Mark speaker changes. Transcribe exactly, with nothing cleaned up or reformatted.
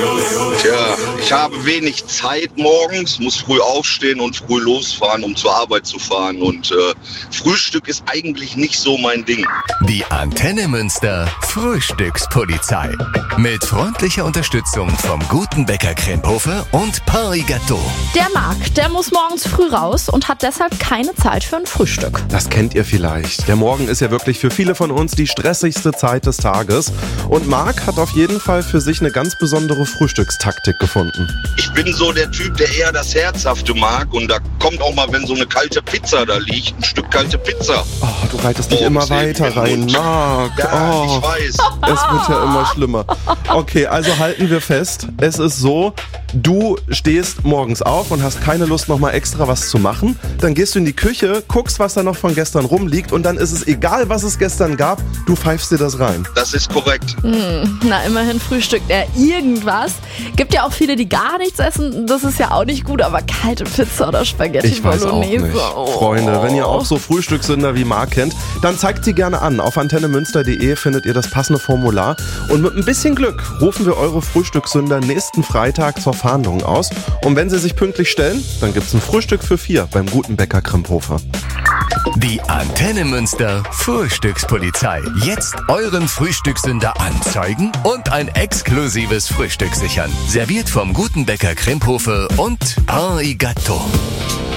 Speaker 1: Tja, ich habe wenig Zeit morgens, muss früh aufstehen und früh losfahren, um zur Arbeit zu fahren. Und äh, Frühstück ist eigentlich nicht so mein Ding.
Speaker 2: Die Antenne Münster Frühstückspolizei. Mit freundlicher Unterstützung vom guten Bäcker Kremphofer und Paris Gâteau.
Speaker 3: Der Marc, der muss morgens früh raus und hat deshalb keine Zeit für ein Frühstück.
Speaker 4: Das kennt ihr vielleicht. Der Morgen ist ja wirklich für viele von uns die stressigste Zeit des Tages. Und Marc hat auf jeden Fall für sich eine ganz besondere Frühstückstaktik gefunden.
Speaker 1: Ich bin so der Typ, der eher das Herzhafte mag. Und da kommt auch mal, wenn so eine kalte Pizza da liegt, ein Stück kalte Pizza.
Speaker 4: Oh, du reitest dich immer weiter rein, Marc.
Speaker 1: Ja,
Speaker 4: oh,
Speaker 1: ich weiß.
Speaker 4: Es wird ja immer schlimmer. Okay, also halten wir fest. Es ist so, du stehst morgens auf und hast keine Lust, nochmal extra was zu machen. Dann gehst du in die Küche, guckst, was da noch von gestern rumliegt und dann ist es egal, was es gestern gab, du pfeifst dir das rein.
Speaker 1: Das ist korrekt.
Speaker 3: Hm, na, immerhin frühstückt er irgendwas. Gibt ja auch viele, die gar nichts essen. Das ist ja auch nicht gut, aber kalte Pizza oder Spaghetti
Speaker 4: Ich weiß auch
Speaker 3: Bolognese.
Speaker 4: nicht.
Speaker 3: Oh.
Speaker 4: Freunde, wenn ihr auch so Frühstückssünder wie Marc kennt, dann zeigt sie gerne an. Auf antenne münster punkt de findet ihr das passende Formular. Und mit ein bisschen Glück rufen wir eure Frühstückssünder nächsten Freitag zur Fahndung aus. Und wenn sie sich pünktlich stellen, dann gibt's ein Frühstück für vier beim guten Bäcker Kremphofer.
Speaker 2: Die Antenne Münster Frühstückspolizei. Jetzt euren Frühstückssünder anzeigen und ein exklusives Frühstück sichern. Serviert vom guten Bäcker Kremphofer und Paris Gâteau.